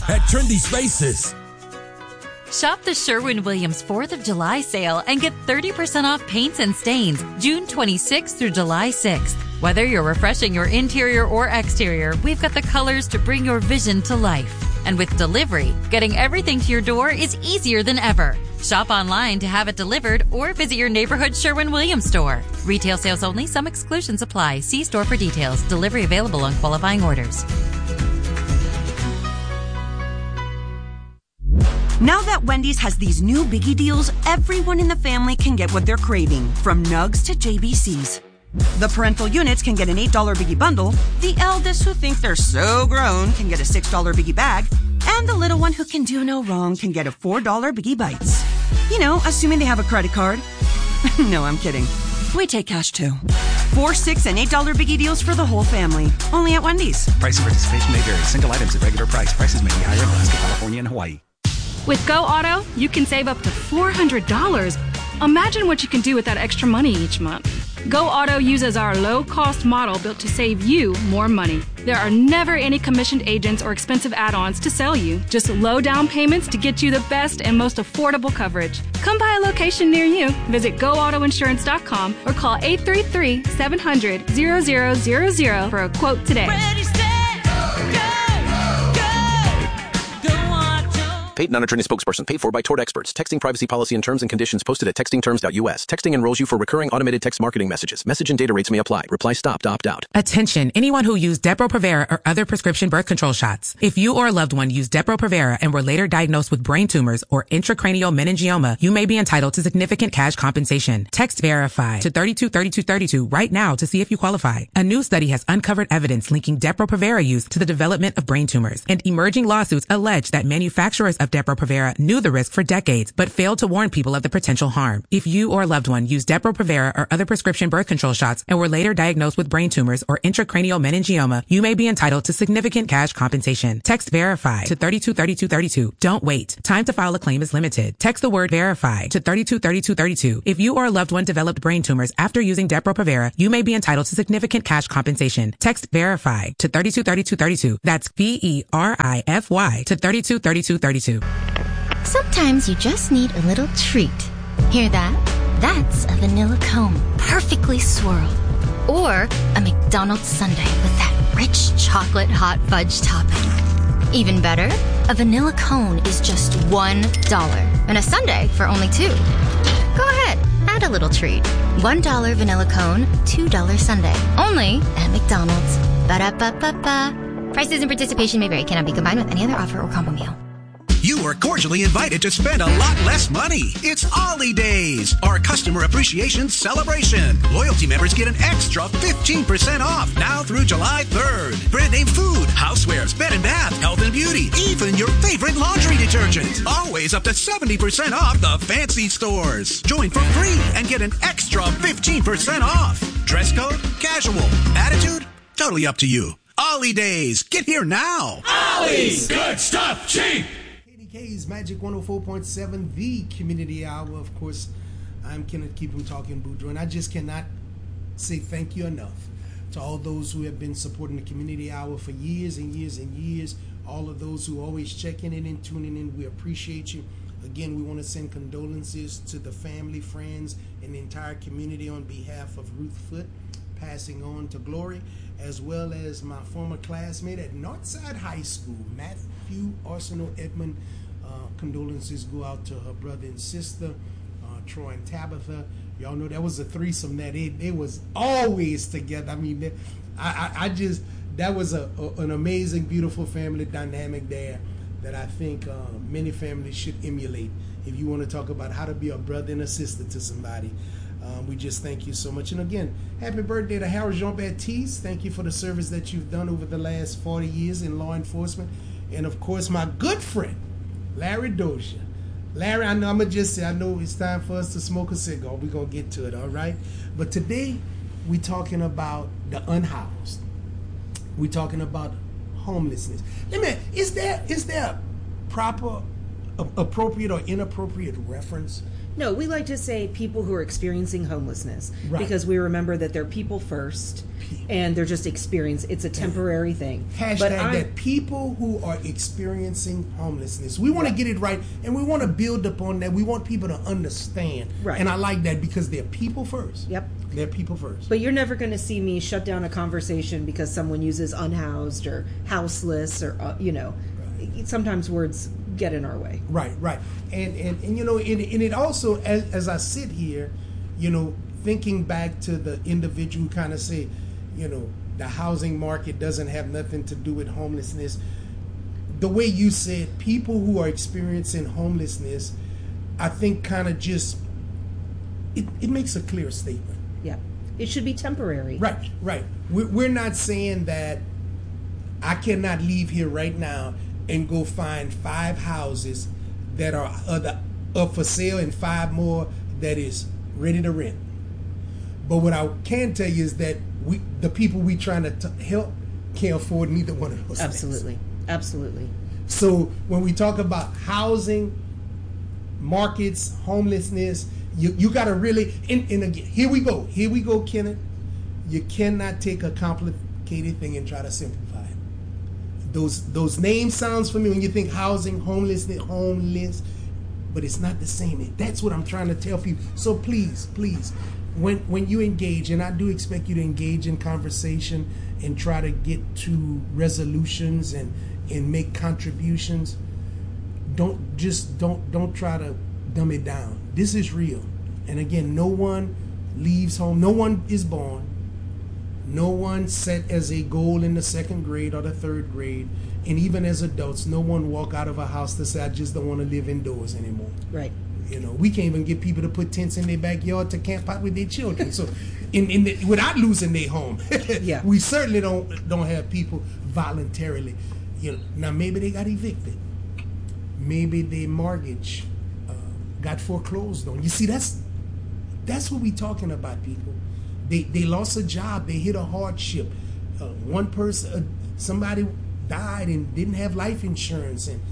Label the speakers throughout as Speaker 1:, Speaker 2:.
Speaker 1: at Trendy Spaces.
Speaker 2: Shop the Sherwin-Williams 4th of July sale and get 30% off paints and stains June 26th through July 6th. Whether you're refreshing your interior or exterior, we've got the colors to bring your vision to life. And with delivery, getting everything to your door is easier than ever. Shop online to have it delivered or visit your neighborhood Sherwin-Williams store. Retail sales only. Some exclusions apply. See store for details. Delivery available on qualifying orders.
Speaker 3: Now that Wendy's has these new biggie deals, everyone in the family can get what they're craving, from nugs to JBCs. The parental units can get an $8 biggie bundle, the eldest who think they're so grown can get a $6 biggie bag, and the little one who can do no wrong can get a $4 biggie bites. You know, assuming they have a credit card. No, I'm kidding. We take cash too. $4, $6, and $8 biggie deals for the whole family. Only at Wendy's.
Speaker 4: Price and participation may vary. Single items at regular price. Prices may be higher in Alaska, California, and Hawaii.
Speaker 5: With Go Auto, you can save up to $400. Imagine what you can do with that extra money each month. Go Auto uses our low-cost model built to save you more money. There are never any commissioned agents or expensive add-ons to sell you. Just low down payments to get you the best and most affordable coverage. Come by a location near you. Visit GoAutoInsurance.com or call 833-700-0000 for a quote today.
Speaker 6: Paid non-attorney spokesperson paid for by Tort Experts. Texting privacy policy and terms and conditions posted at textingterms.us. Texting enrolls you for recurring automated text marketing messages. Message and data rates may apply. Reply stop to opt out.
Speaker 7: Attention, anyone who used Depo-Provera or other prescription birth control shots. If you or a loved one used Depo-Provera and were later diagnosed with brain tumors or intracranial meningioma, you may be entitled to significant cash compensation. Text VERIFY to 323232 right now to see if you qualify. A new study has uncovered evidence linking Depo-Provera use to the development of brain tumors, and emerging lawsuits allege that manufacturers of Depo-Provera knew the risk for decades, but failed to warn people of the potential harm. If you or a loved one used Depo-Provera or other prescription birth control shots and were later diagnosed with brain tumors or intracranial meningioma, you may be entitled to significant cash compensation. Text VERIFY to 323232. Don't wait. Time to file a claim is limited. Text the word VERIFY to 323232. If you or a loved one developed brain tumors after using Depo-Provera, you may be entitled to significant cash compensation. Text VERIFY to 323232. That's VERIFY to 323232.
Speaker 8: Sometimes you just need a little treat. Hear that? That's a vanilla cone, perfectly swirled. Or a McDonald's sundae with that rich chocolate hot fudge topping. Even better, a vanilla cone is just $1, and a sundae for only $2. Go ahead, add a little treat. $1 vanilla cone, $2 sundae. Only at McDonald's. Ba-da-ba-ba-ba. Prices and participation may vary. Cannot be combined with any other offer or combo meal.
Speaker 4: You are cordially invited to spend a lot less money. It's Ollie Days, our customer appreciation celebration. Loyalty members get an extra 15% off now through July 3rd. Brand name food, housewares, bed and bath, health and beauty, even your favorite laundry detergent. Always up to 70% off the fancy stores. Join for free and get an extra 15% off. Dress code, casual, attitude, totally up to you. Ollie Days, get here now.
Speaker 1: Ollie's good stuff cheap.
Speaker 9: KDK's Magic 104.7, the community hour. Of course, I'm Kenneth Keep 'em Talking Boudreaux, and I just cannot say thank you enough to all those who have been supporting the community hour for years and years and years. All of those who always checking in and tuning in, we appreciate you. Again, we want to send condolences to the family, friends, and the entire community on behalf of Ruth Foote passing on to glory, as well as my former classmate at Northside High School, Matthew Arsenal Edmond. Condolences go out to her brother and sister, Troy and Tabitha. Y'all know that was a threesome that it was always together. I mean, I just, that was an amazing, beautiful family dynamic there that I think many families should emulate. If you want to talk about how to be a brother and a sister to somebody, we just thank you so much. And again, happy birthday to Harold Jean-Baptiste. Thank you for the service that you've done over the last 40 years in law enforcement. And of course, my good friend, Larry Dozier. Larry, I know I'm going to just say, I know it's time for us to smoke a cigar. We're going to get to it, all right? But today, we're talking about the unhoused. We're talking about homelessness. Is there proper, appropriate, or inappropriate reference
Speaker 10: No, we like to say people who are experiencing homelessness,
Speaker 9: Right.
Speaker 10: because we remember that they're people first, and they're just it's a temporary thing.
Speaker 9: Hashtag that people who are experiencing homelessness. We want to get it right, and we want to build upon that. We want people to understand.
Speaker 10: Right.
Speaker 9: And I like that because they're people first.
Speaker 10: Yep.
Speaker 9: They're people first.
Speaker 10: But you're never going to see me shut down a conversation because someone uses unhoused or houseless or, sometimes words get in our way.
Speaker 9: Right. And it also, as I sit here, thinking back to the individual who kind of say, the housing market doesn't have nothing to do with homelessness. The way you said, people who are experiencing homelessness, I think kind of just, it makes a clear statement.
Speaker 10: Yeah. It should be temporary.
Speaker 9: Right. We're not saying that I cannot leave here right now and go find 5 houses that are up for sale and 5 more that is ready to rent. But what I can tell you is that the people we trying to help can't afford neither one of those things.
Speaker 10: Absolutely.
Speaker 9: So when we talk about housing, markets, homelessness, you got to really, and again, here we go, Kenneth. You cannot take a complicated thing and try to simplify it. Those names sounds familiar when you think housing, homelessness, homeless, but it's not the same. That's what I'm trying to tell people. So please, when you engage, and I do expect you to engage in conversation and try to get to resolutions and make contributions, don't try to dumb it down. This is real. And again, no one leaves home. No one is born. No one set as a goal in the 2nd grade or the 3rd grade. And even as adults, no one walk out of a house to say, I just don't want to live indoors anymore.
Speaker 10: Right.
Speaker 9: We can't even get people to put tents in their backyard to camp out with their children. So, without losing their home,
Speaker 10: yeah.
Speaker 9: We certainly don't have people voluntarily. Now maybe they got evicted. Maybe their mortgage got foreclosed on. You see, that's what we talking about, people. They lost a job. They hit a hardship. One person, somebody died and didn't have life insurance, and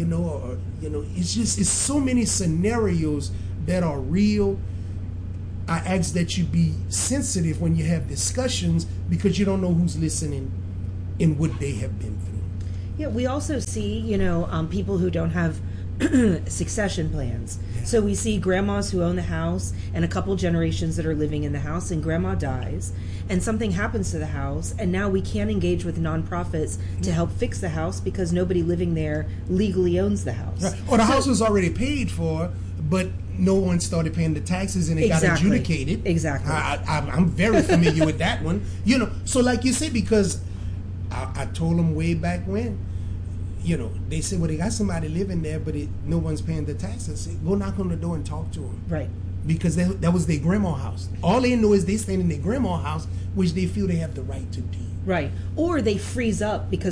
Speaker 9: it's so many scenarios that are real. I ask that you be sensitive when you have discussions, because you don't know who's listening and what they have been through.
Speaker 10: Yeah, we also see, people who don't have succession plans. Yeah. So we see grandmas who own the house and a couple generations that are living in the house, and grandma dies and something happens to the house, and now we can't engage with nonprofits to help fix the house because nobody living there legally owns the house.
Speaker 9: Right. Or the house was already paid for, but no one started paying the taxes and it got adjudicated.
Speaker 10: Exactly.
Speaker 9: I'm very familiar with that one. So like you said, because I told them way back when, they said, well, they got somebody living there, but no one's paying the taxes. Go knock on the door and talk to them.
Speaker 10: Right.
Speaker 9: Because that was their grandma's house. All they know is they stand in their grandma's house, which they feel they have the right to do.
Speaker 10: Right. Or they freeze up because